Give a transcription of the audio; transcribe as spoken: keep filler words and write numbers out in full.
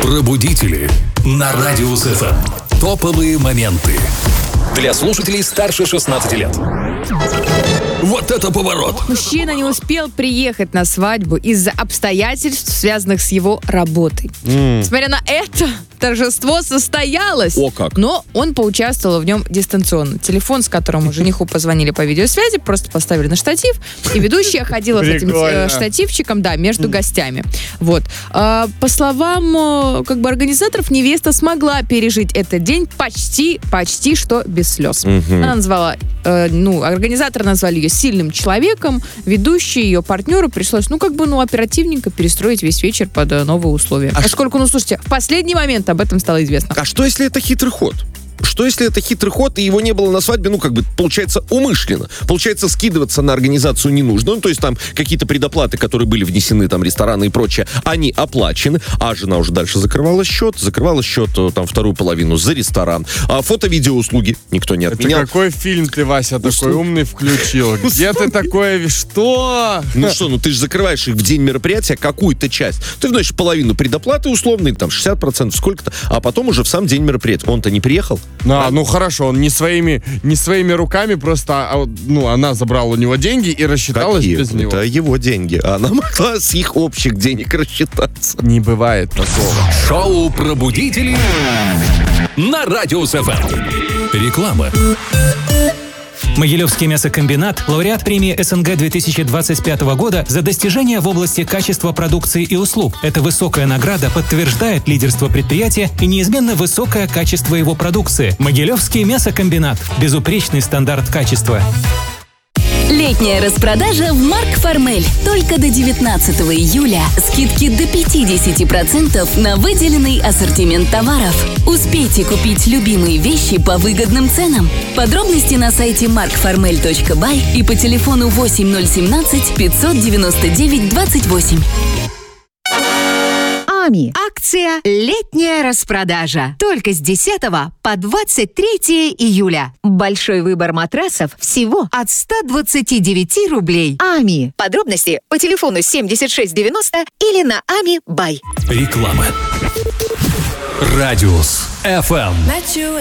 Пробудители на Радиус эф эм. Топовые моменты для слушателей старше шестнадцати лет. Вот это поворот! Мужчина не успел приехать на свадьбу из-за обстоятельств, связанных с его работой. Mm. Несмотря на это, торжество состоялось. О как! Но он поучаствовал в нем дистанционно. Телефон, с которым жениху позвонили по видеосвязи, просто поставили на штатив, и ведущая ходила с этим э, штативчиком, да, между гостями. Вот. А, по словам как бы организаторов, невеста смогла пережить этот день почти, почти что без слез. Mm-hmm. Она назвала, э, ну, организаторы назвали ее сильным человеком, ведущей, ее партнеру пришлось, ну, как бы, ну, оперативненько перестроить весь вечер под э, новые условия. А Поскольку, ну, слушайте, в последний момент об этом стало известно. А что, если это хитрый ход? Что, если это хитрый ход, и его не было на свадьбе, ну, как бы, получается, умышленно? Получается, скидываться на организацию не нужно. Ну, то есть там какие-то предоплаты, которые были внесены, там, рестораны и прочее, они оплачены, а жена уже дальше закрывала счет, закрывала счет, там, вторую половину за ресторан. А фото-видеоуслуги никто не отменял. Это какой фильм ты, Вася, такой Услуг... умный включил? Где ты такое... Что? Ну что, ну ты же закрываешь их в день мероприятия, какую-то часть. Ты вносишь половину предоплаты условной, там, шестьдесят процентов, сколько-то, а потом уже в сам день мероприятия. Он-то не приехал? А, ну хорошо, он не своими, не своими руками, просто а, ну, она забрала у него деньги и рассчиталась Какие? без него. Это его деньги. Она могла с их общих денег рассчитаться. Не бывает такого. Шоу «Пробудители» на Радиус эф эм. Реклама. Могилевский мясокомбинат – лауреат премии эс эн гэ две тысячи двадцать пятого года за достижения в области качества продукции и услуг. Эта высокая награда подтверждает лидерство предприятия и неизменно высокое качество его продукции. Могилевский мясокомбинат – безупречный стандарт качества. Летняя распродажа в Марк Формель. Только до девятнадцатого июля. Скидки до пятьдесят процентов на выделенный ассортимент товаров. Успейте купить любимые вещи по выгодным ценам. Подробности на сайте марк формель точка бай и по телефону восемь ноль один семь пятьсот девяносто девять двадцать восемь. АМИ. Акция «Летняя распродажа». Только с десятого по двадцать третье июля. Большой выбор матрасов всего от ста двадцати девяти рублей. АМИ. Подробности по телефону семьдесят шесть девяносто или на ами бай. Реклама. Радиус эф эм.